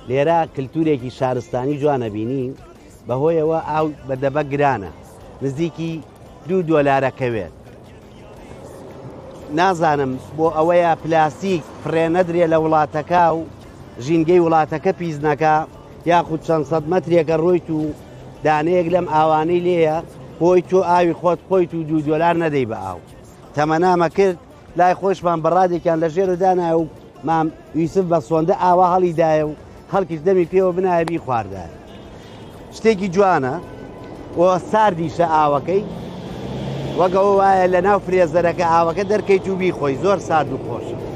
لێرە کللتورێکی شارستانی جوانە بینی بەهۆیەوە ئاو بەدەبە گرانە نزیکی $2 نازانم بۆ ئەوەیە پلاسیک فڕێ نەدرێ لە وڵاتەکە و ژینگەی وڵاتەکە پیسنەکە یاخود چەند سەد مەترێکە ڕۆیت و دانەیەک لەم ئاوانەی لێیە بۆی تۆ ئاوی خۆت خۆیت و $2 نەدەی بە ئاو تەمەنامە کرد لای خۆشمان بەڕادێکیان لە ژێر و دانایە و مام یوسف بە سۆندە ئاوا هەڵیدایە و خەڵکیش دەمی پێوە بنایە بی خواردایە شتێکی جوانە و ساردیشە ئاوەکەی وەگەەوە وایە لە ناو فرێزەرەکە ئاوەکە دەرکەیت و بیخۆی زۆر سارد و خۆشە.